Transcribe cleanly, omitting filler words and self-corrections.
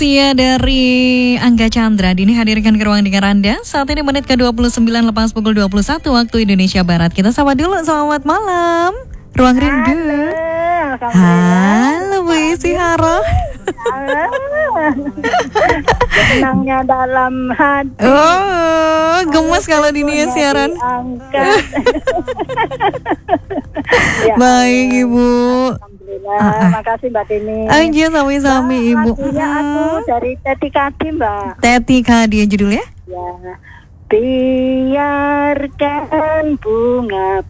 Tia dari Angga Chandra Dini hadirkan ke ruang dengar Anda. Saat ini menit ke-29 lepas pukul 21 waktu Indonesia Barat. Kita sapa dulu, selamat malam Ruang Rindu. Halo Bu Isi Haro. Senangnya dalam hati. Oh, gemes kalau Dini ya siaran. Ya, baik Ibu. Alhamdulillah, makasih Mbak Tini. Aja sami-sami Ibu. Lagunya aku dari Teti Kadi Mbak. Teti Kadi judulnya? Ya. Biarkan bunga